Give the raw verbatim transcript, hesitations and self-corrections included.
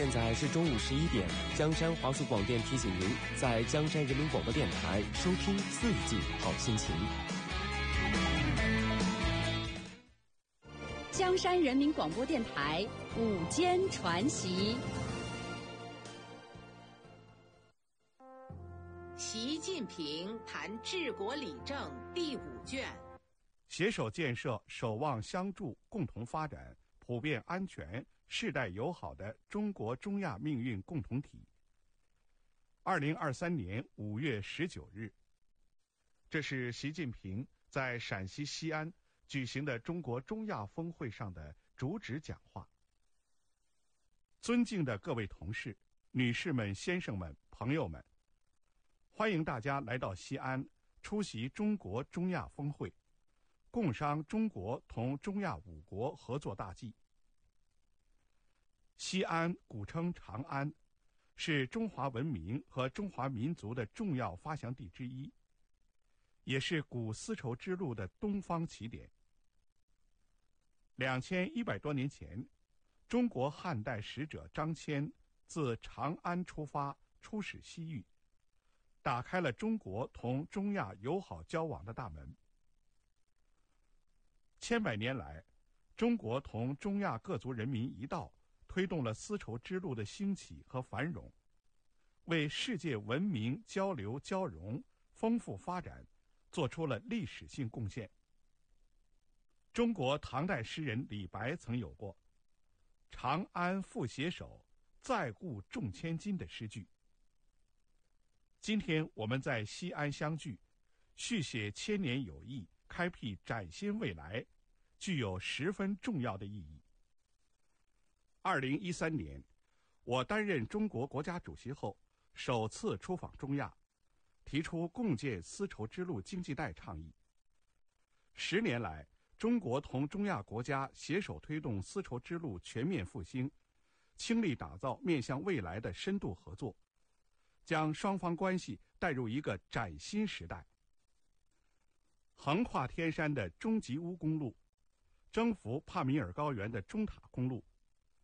现在是中午十一点，江山华数广电提醒您，在江山人民广播电台收听四季好心情。 江山人民广播电台午间传习。 习近平谈治国理政第五卷， 携手建设守望相助、共同发展、普遍安全、世代友好的中国中亚命运共同体。二零二三年五月十九日，这是习近平在陕西西安举行的中国中亚峰会上的主旨讲话。尊敬的各位同事、女士们、先生们、朋友们，欢迎大家来到西安出席中国中亚峰会，共商中国同中亚五国合作大计。西安古称长安，是中华文明和中华民族的重要发祥地之一，也是古丝绸之路的东方起点。两千一百多年前，中国汉代使者张骞自长安出发，出使西域，打开了中国同中亚友好交往的大门。千百年来，中国同中亚各族人民一道推动了丝绸之路的兴起和繁荣，为世界文明交流交融、丰富发展做出了历史性贡献。中国唐代诗人李白曾有过“长安复携手，再故重千金”的诗句。今天我们在西安相聚，续写千年友谊，开辟崭新未来，具有十分重要的意义。二零一三年，我担任中国国家主席后，首次出访中亚，提出共建丝绸之路经济带倡议。十年来，中国同中亚国家携手推动丝绸之路全面复兴，倾力打造面向未来的深度合作，将双方关系带入一个崭新时代。横跨天山的中吉乌公路，征服帕米尔高原的中塔公路，